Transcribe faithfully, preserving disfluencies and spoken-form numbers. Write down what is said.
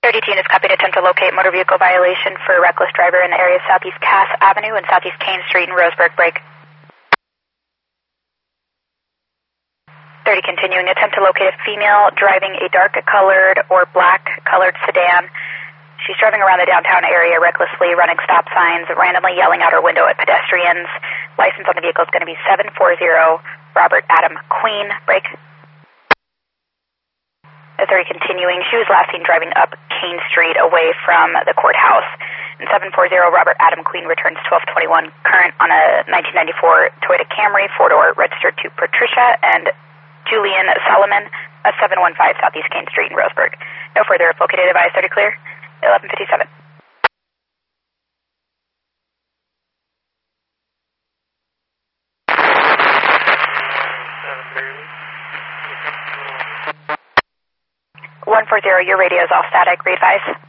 thirty-two units copied. Attempt to locate motor vehicle violation for reckless driver in the area of Southeast Cass Avenue and Southeast Kane Street in Roseburg. Break. thirty continuing. Attempt to locate a female driving a dark-colored or black-colored sedan. She's driving around the downtown area recklessly, running stop signs, randomly yelling out her window at pedestrians. License on the vehicle is going to be seven four zero Robert Adam Queen. Break. thirty continuing. She was last seen driving up Kane Street away from the courthouse. And seven four zero Robert Adam Queen returns twelve twenty-one current on a nineteen ninety-four Toyota Camry, four-door, registered to Patricia and Julian Solomon, a seven one five Southeast Kane Street in Roseburg. No further if located. Advise thirty clear. eleven fifty-seven. one four zero, your radio is all static. Re-advise.